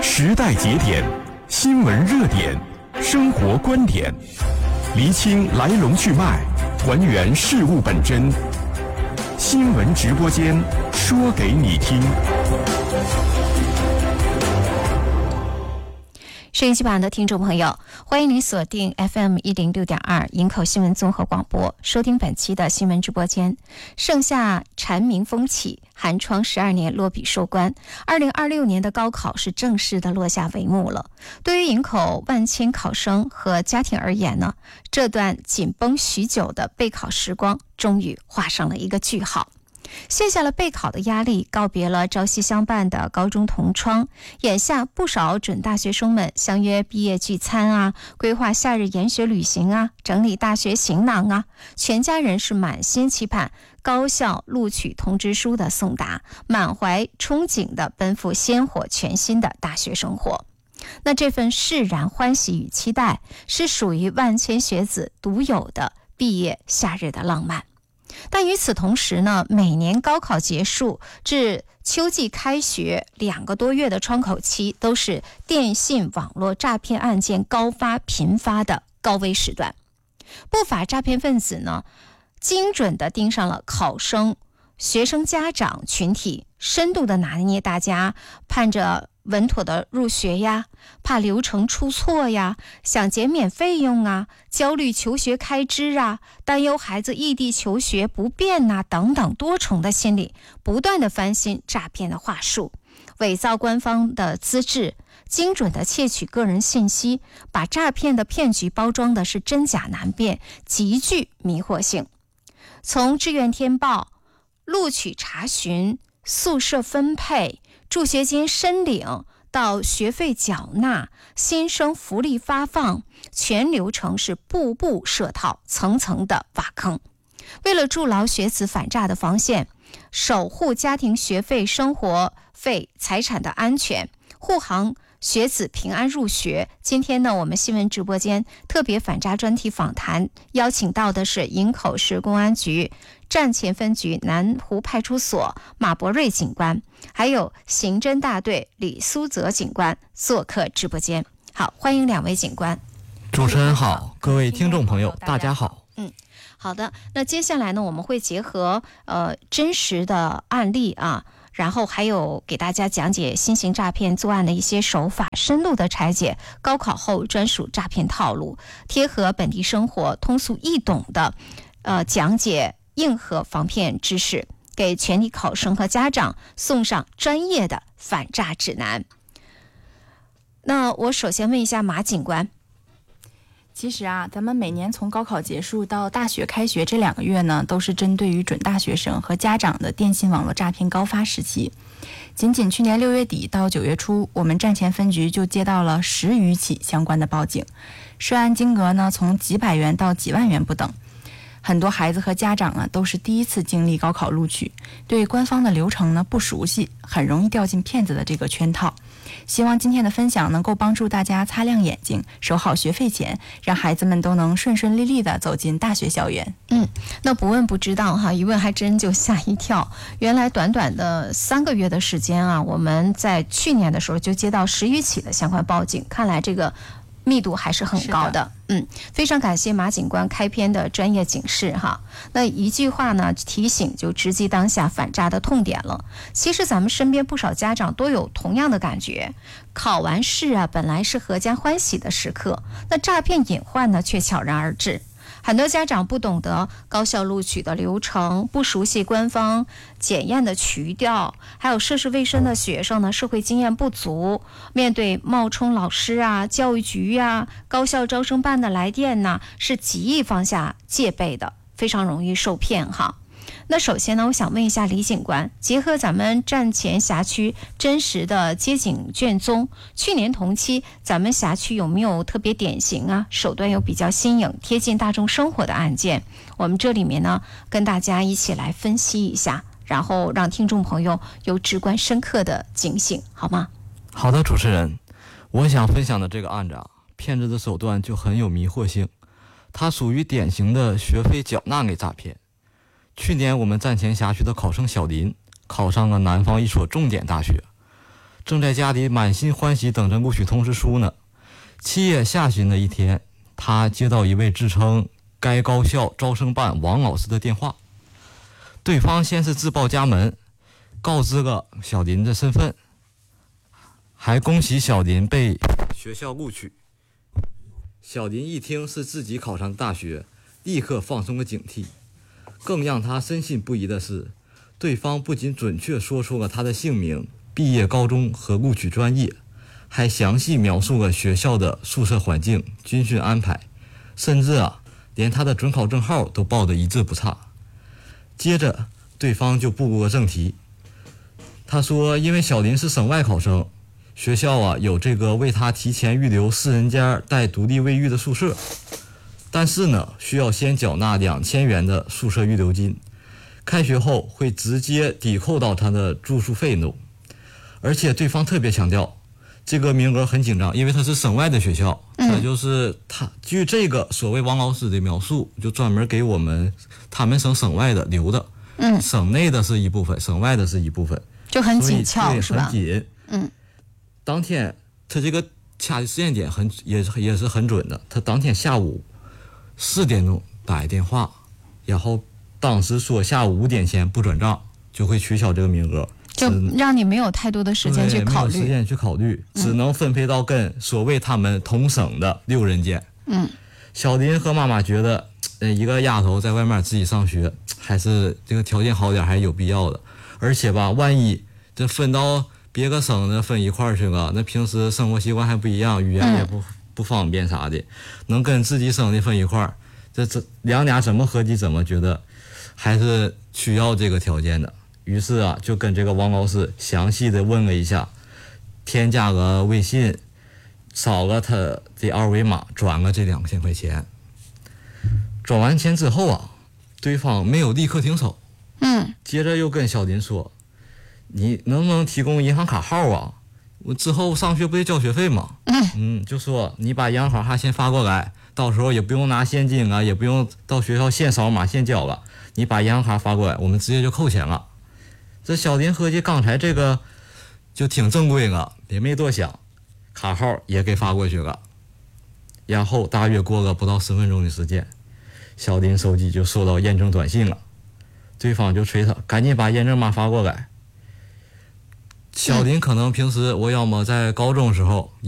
时代节点，新闻热点，生活观点，厘清来龙去脉，还原事物本真。新闻直播间，说给你听。 收音机旁的听众朋友，欢迎您锁定 FM106.2 营口新闻综合广播，收听本期的新闻直播间。盛夏蝉鸣风起，寒窗12年落笔收官，2026年的高考是正式的落下帷幕了。对于营口万千考生和家庭而言呢，这段紧绷许久的备考时光终于画上了一个句号。卸下了备考的压力，告别了朝夕相伴的高中同窗，眼下不少准大学生们相约毕业聚餐啊，规划夏日研学旅行啊，整理大学行囊啊，全家人是满心期盼高校录取通知书的送达，满怀憧憬地奔赴鲜活全新的大学生活。那这份释然欢喜与期待，是属于万千学子独有的毕业夏日的浪漫。但与此同时呢，每年高考结束至秋季开学2个多月的窗口期，都是电信网络诈骗案件高发频发的高危时段。不法诈骗分子呢，精准地盯上了考生、学生家长群体，深度地拿捏大家盼着稳妥的入学呀，怕流程出错呀，想减免费用啊，焦虑求学开支啊，担忧孩子异地求学不便啊，等等多重的心理，不断的翻新诈骗的话术，伪造官方的资质，精准的窃取个人信息，把诈骗的骗局包装的是真假难辨，极具迷惑性。从志愿填报、录取查询、宿舍分配、助学金申领到学费缴纳、新生福利发放，全流程是步步设套，层层的挖坑。为了筑牢学子反诈的防线，守护家庭学费、生活费、财产的安全，护航学子平安入学。今天呢，我们新闻直播间特别反诈专题访谈，邀请到的是营口市公安局站前分局南湖派出所马博瑞警官，还有刑侦大队李苏泽警官做客直播间。好，欢迎2位警官。 主持人好，各位听众朋友大家好。 好的，那接下来呢，我们会结合真实的案例啊，然后还有给大家讲解新型诈骗作案的一些手法，深度的拆解高考后专属诈骗套路，贴合本地生活，通俗易懂的讲解硬核防骗知识，给全体考生和家长送上专业的反诈指南。那我首先问一下马警官。 其实啊，咱们每年从高考结束到大学开学这2个月呢，都是针对于准大学生和家长的电信网络诈骗高发时期。仅去年6月底到9月初，我们站前分局就接到了10余起相关的报警，涉案金额呢从几百元到几万元不等。很多孩子和家长啊都是第一次经历高考录取，对官方的流程呢不熟悉，很容易掉进骗子的这个圈套。希望今天的分享能够帮助大家擦亮眼睛，守好学费钱，让孩子们都能顺顺利利地走进大学校园。 那不问不知道哈，一问还真就吓一跳。原来短短的3个月的时间啊，我们在去年的时候就接到10余起的相关报警，看来这个密度还是很高的。非常感谢马警官开篇的专业警示哈。那一句话呢，提醒就直击当下反诈的痛点了。其实咱们身边不少家长都有同样的感觉，考完试啊，本来是阖家欢喜的时刻，那诈骗隐患呢却悄然而至。很多家长不懂得高校录取的流程，不熟悉官方检验的渠道，还有涉世未深的学生呢，社会经验不足，面对冒充老师啊、教育局啊、高校招生办的来电呢，是极易放下戒备的，非常容易受骗哈。那首先呢，我想问一下李警官，结合咱们站前辖区真实的接警卷宗，去年同期咱们辖区有没有特别典型啊，手段又比较新颖、贴近大众生活的案件？我们这里面呢，跟大家一起来分析一下，然后让听众朋友有直观深刻的警醒，好吗？ 好的，主持人，我想分享的这个案子啊，骗子的手段就很有迷惑性，它属于典型的学费缴纳类诈骗。去年我们站前辖区的考生小林考上了南方一所重点大学， 正在家里满心欢喜等着录取通知书呢。7月下旬的一天，他接到一位自称该高校招生办王老师的电话。对方先是自报家门，告知了小林的身份，还恭喜小林被学校录取。小林一听是自己考上大学，立刻放松了警惕。更让他深信不疑的是，对方不仅准确说出了他的姓名、毕业高中和录取专业，还详细描述了学校的宿舍环境、军训安排，甚至连他的准考证号都报得一字不差。接着对方就步入了正题，他说因为小林是省外考生，学校有这个为他提前预留4人间带独立卫浴的宿舍，但是呢需要先缴纳2000元的宿舍预留金，开学后会直接抵扣到他的住宿费用。而且对方特别强调这个名额很紧张，因为他是省外的学校，他就是他据这个所谓王老师的描述，就专门给我们他们省外的留的，省内的是一部分，省外的是一部分， 就很紧俏，是吧？ 很紧。当天他这个掐的时间点也是很准的，他当天下午4点钟打一电话，然后当时说下午5点前不转账就会取消这个名额， 就让你没有太多的时间去考虑， 没有时间去考虑，只能分配到跟所谓他们同省的6人间。小林和妈妈觉得一个丫头在外面自己上学，还是这个条件好点还是有必要的。而且吧，万一这分到别个省的分一块儿去了，那平时生活习惯还不一样，语言也不方便啥的，能跟自己省的分一块儿，这两家怎么合计怎么觉得还是需要这个条件的。于是就跟这个王老师详细的问了一下，添加个微信，扫了他的二维码，转了这2000块钱。转完钱之后对方没有立刻停手，接着又跟小林说，你能不能提供银行卡号我之后上学不得交学费吗？就说你把银行卡号先发过来，到时候也不用拿现金也不用到学校现扫码现交了，你把银行卡发过来，我们直接就扣钱了。这小林合计刚才这个就挺正规了，也没多想，卡号也给发过去了。然后大约过了不到10分钟的时间，小林手机就收到验证短信了，对方就催他赶紧把验证码发过来。小林可能平时我要么在高中时候